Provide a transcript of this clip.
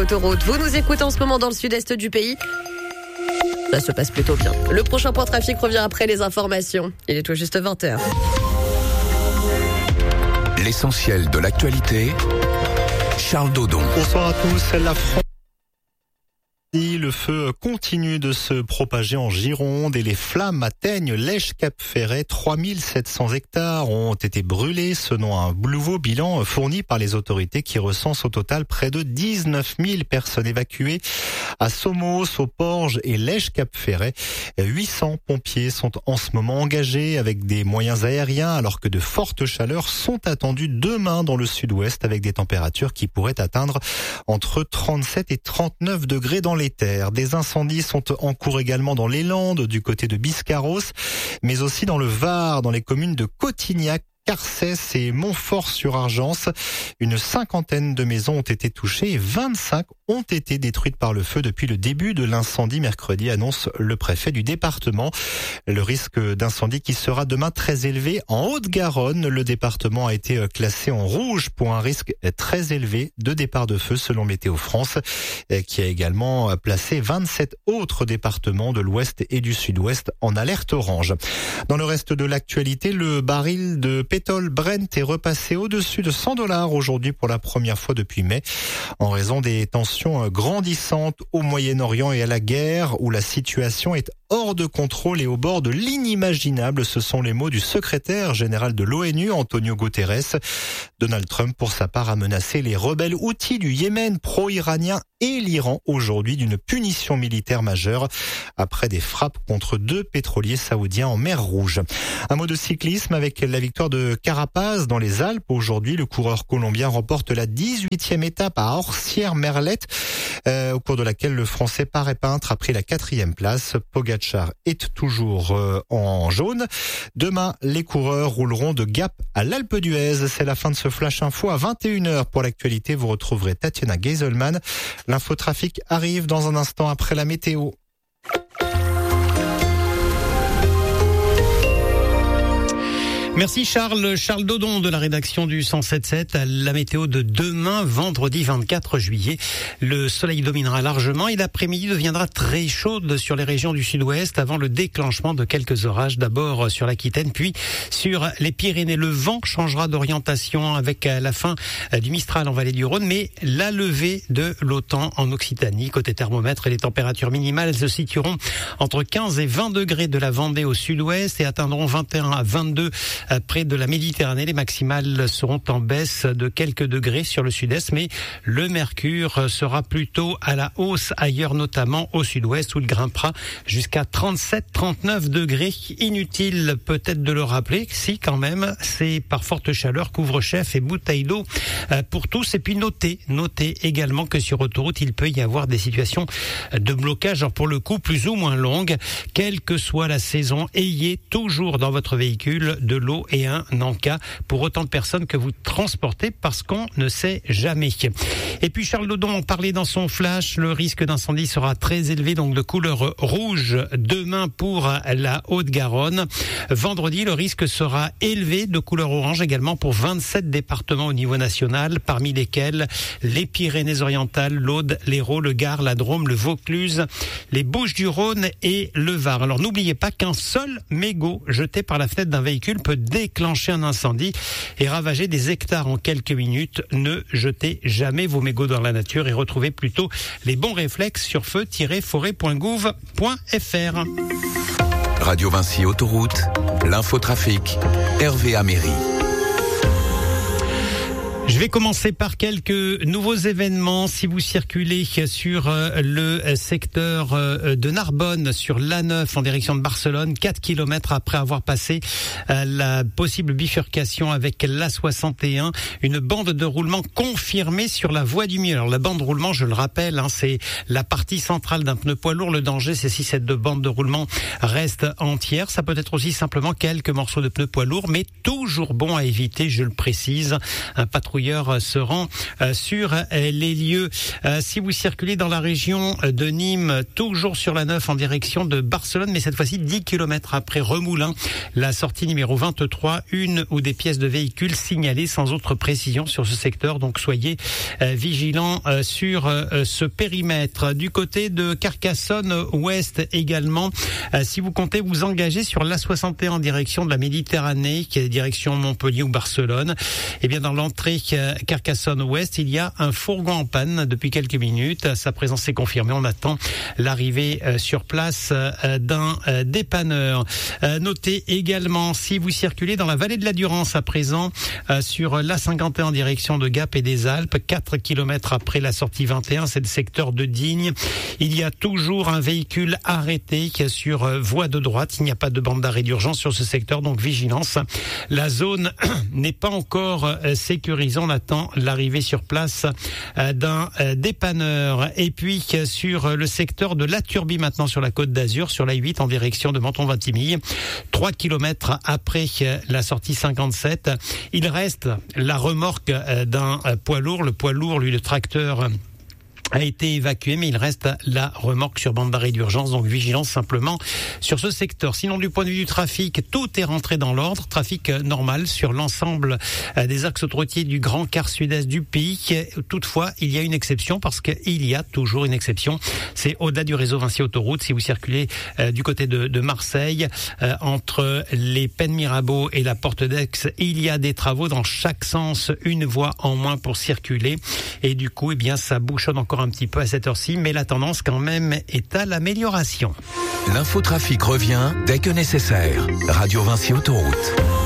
autoroute. Vous nous écoutez en ce moment dans le sud-est du pays. Ça se passe plutôt bien. Le prochain point trafic revient après les informations. Il est tout juste 20h. L'essentiel de l'actualité, Charles Dodon. Bonsoir à tous. La France. Le feu continue de se propager en Gironde et les flammes atteignent l'Esch-Cap-Ferret. 3700 hectares ont été brûlés selon un nouveau bilan fourni par les autorités qui recense au total près de 19 000 personnes évacuées à Somos, au Porge et l'Esch-Cap-Ferret. 800 pompiers sont en ce moment engagés avec des moyens aériens alors que de fortes chaleurs sont attendues demain dans le sud-ouest avec des températures qui pourraient atteindre entre 37 et 39 degrés dans les terres. Des incendies sont en cours également dans les Landes, du côté de Biscarrosse, mais aussi dans le Var, dans les communes de Cotignac, Carcès et Montfort-sur-Argence. Une cinquantaine de maisons ont été touchées et 25 ont été détruites par le feu depuis le début de l'incendie mercredi, annonce le préfet du département. Le risque d'incendie qui sera demain très élevé. En Haute-Garonne, le département a été classé en rouge pour un risque très élevé de départ de feu selon Météo France, qui a également placé 27 autres départements de l'ouest et du sud-ouest en alerte orange. Dans le reste de l'actualité, le baril de pétrole Brent est repassé au-dessus de $100 aujourd'hui pour la première fois depuis mai, en raison des tensions grandissantes au Moyen-Orient et à la guerre, où la situation est hors de contrôle et au bord de l'inimaginable. Ce sont les mots du secrétaire général de l'ONU, Antonio Guterres. Donald Trump, pour sa part, a menacé les rebelles houthis du Yémen pro-iranien et l'Iran aujourd'hui d'une punition militaire majeure après des frappes contre 2 pétroliers saoudiens en mer Rouge. Un mot de cyclisme avec la victoire de Carapaz dans les Alpes. Aujourd'hui, le coureur colombien remporte la 18e étape à Orsières-Merlette, au cours de laquelle le Français Paré Peintre a pris la 4e place. Pogacar est toujours en jaune. Demain, les coureurs rouleront de Gap à l'Alpe d'Huez. C'est la fin de ce Flash Info à 21h. Pour l'actualité, vous retrouverez Tatiana Geiselman. L'infotrafic arrive dans un instant après la météo. Merci Charles Dodon de la rédaction du 107.7. La météo de demain, vendredi 24 juillet. Le soleil dominera largement et l'après-midi deviendra très chaude sur les régions du sud-ouest avant le déclenchement de quelques orages, d'abord sur l'Aquitaine puis sur les Pyrénées. Le vent changera d'orientation avec la fin du Mistral en vallée du Rhône, mais la levée de l'OTAN en Occitanie. Côté thermomètre, les températures minimales se situeront entre 15 et 20 degrés de la Vendée au sud-ouest et atteindront 21 à 22 près de la Méditerranée. Les maximales seront en baisse de quelques degrés sur le sud-est, mais le mercure sera plutôt à la hausse ailleurs, notamment au sud-ouest où il grimpera jusqu'à 37-39 degrés. Inutile peut-être de le rappeler, si quand même, c'est par forte chaleur, couvre-chef et bouteille d'eau pour tous. Et puis notez également que sur autoroute, il peut y avoir des situations de blocage, alors pour le coup plus ou moins longues. Quelle que soit la saison, ayez toujours dans votre véhicule de l'eau et un encas pour autant de personnes que vous transportez, parce qu'on ne sait jamais. Et puis Charles Dodon en parlait dans son flash, le risque d'incendie sera très élevé, donc de couleur rouge demain pour la Haute-Garonne. Vendredi, le risque sera élevé de couleur orange également pour 27 départements au niveau national, parmi lesquels les Pyrénées-Orientales, l'Aude, l'Hérault, le Gard, la Drôme, le Vaucluse, les Bouches-du-Rhône et le Var. Alors n'oubliez pas qu'un seul mégot jeté par la fenêtre d'un véhicule peut déclencher un incendie et ravager des hectares en quelques minutes. Ne jetez jamais vos mégots dans la nature et retrouvez plutôt les bons réflexes sur feu-forêt.gouv.fr. Radio Vinci Autoroute, l'infotrafic, Hervé Améry. Je vais commencer par quelques nouveaux événements. Si vous circulez sur le secteur de Narbonne, sur l'A9 en direction de Barcelone, 4 km après avoir passé la possible bifurcation avec l'A61, une bande de roulement confirmée sur la voie du milieu. Alors la bande de roulement, je le rappelle, c'est la partie centrale d'un pneu poids lourd. Le danger, c'est si cette bande de roulement reste entière. Ça peut être aussi simplement quelques morceaux de pneus poids lourd, mais toujours bon à éviter, je le précise. Un patrouilleur patrouilleur se rend sur les lieux. Si vous circulez dans la région de Nîmes, toujours sur la 9 en direction de Barcelone, mais cette fois-ci 10 km après Remoulins, la sortie numéro 23, une ou des pièces de véhicules signalées sans autre précision sur ce secteur, donc soyez vigilants sur ce périmètre. Du côté de Carcassonne-Ouest également, si vous comptez vous engager sur l'A61 en direction de la Méditerranée, qui est direction Montpellier ou Barcelone, eh bien dans l'entrée Carcassonne-Ouest, il y a un fourgon en panne depuis quelques minutes. Sa présence est confirmée. On attend l'arrivée sur place d'un dépanneur. Notez également, si vous circulez dans la vallée de la Durance à présent, sur l'A51 en direction de Gap et des Alpes, 4 km après la sortie 21, c'est le secteur de Digne. Il y a toujours un véhicule arrêté sur voie de droite. Il n'y a pas de bande d'arrêt d'urgence sur ce secteur, donc vigilance. La zone n'est pas encore sécurisée. On attend l'arrivée sur place d'un dépanneur. Et puis sur le secteur de La Turbie maintenant sur la Côte d'Azur, sur la 8 en direction de Menton-Vintimille, 3 km après la sortie 57. Il reste la remorque d'un poids lourd. Le poids lourd, lui, le tracteur a été évacué, mais il reste la remorque sur bande d'arrêt d'urgence, donc vigilance simplement sur ce secteur. Sinon, du point de vue du trafic, tout est rentré dans l'ordre. Trafic normal sur l'ensemble des axes autoroutiers du grand quart sud-est du pays. Toutefois, il y a une exception, parce qu'il y a toujours une exception. C'est au-delà du réseau Vinci Autoroute. Si vous circulez du côté de Marseille, entre les Pennes Mirabeau et la Porte d'Aix, il y a des travaux dans chaque sens, une voie en moins pour circuler. Et du coup, eh bien, ça bouchonne encore un petit peu à cette heure-ci, mais la tendance quand même est à l'amélioration. L'infotrafic revient dès que nécessaire. Radio Vinci Autoroute.